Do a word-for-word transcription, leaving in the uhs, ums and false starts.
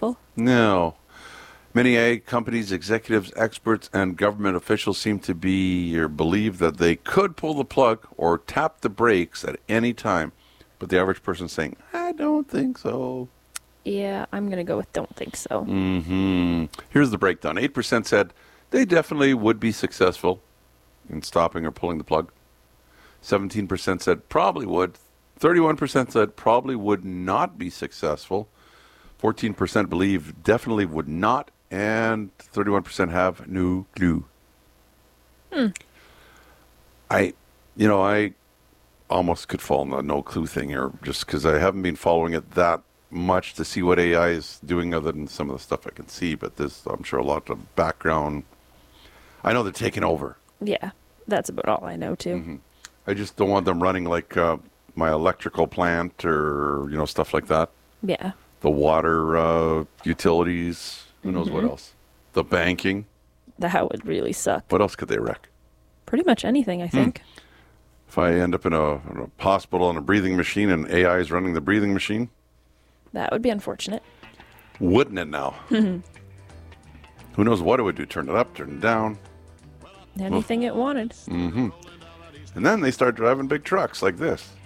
people. No. Many A I companies, executives, experts, and government officials seem to be or believe that they could pull the plug or tap the brakes at any time. But the average person is saying, I don't think so. Yeah, I'm going to go with don't think so. Mm-hmm. Here's the breakdown. eight percent said they definitely would be successful in stopping or pulling the plug. seventeen percent said probably would. thirty-one percent said probably would not be successful. fourteen percent believe definitely would not. And thirty-one percent have no clue. Hmm. I, you know, I almost could fall in the no clue thing here just because I haven't been following it that much to see what A I is doing other than some of the stuff I can see. But there's, I'm sure, a lot of background. I know they're taking over. Yeah, that's about all I know, too. Mm-hmm. I just don't want them running like uh, my electrical plant or, you know, stuff like that. Yeah. The water uh, utilities. Who knows Mm-hmm. what else? The banking. That would really suck. What else could they wreck? Pretty much anything, I think. Hmm. If I end up in a, in a hospital on a breathing machine and A I is running the breathing machine, That would be unfortunate. wouldn't it now? Who knows what it would do? Turn it up, turn it down. Anything it wanted. Mm-hmm. And then they start driving big trucks like this.